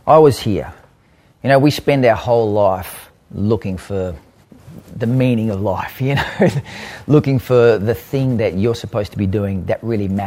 I was here. You know, we spend our whole life looking for the meaning of life, you know, looking for the thing that you're supposed to be doing that really matters.